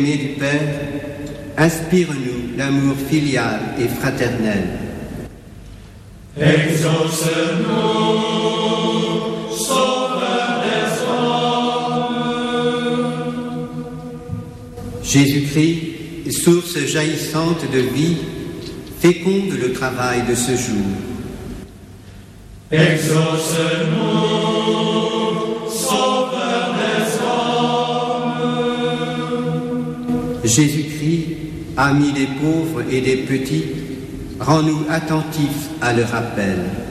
Aimé du Père, inspire-nous l'amour filial et fraternel. Exauce-nous, Sauveur des hommes. Jésus-Christ, source jaillissante de vie, féconde le travail de ce jour. Exauce-nous, Sauveur des hommes. Jésus-Christ, ami des pauvres et des petits, rends-nous attentifs à leur appel.